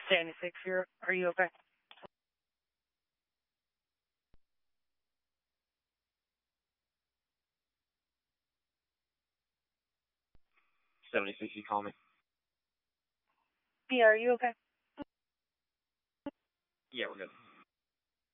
76 here. Are you okay? 76, you call me? Yeah, are you okay? Yeah, we're good.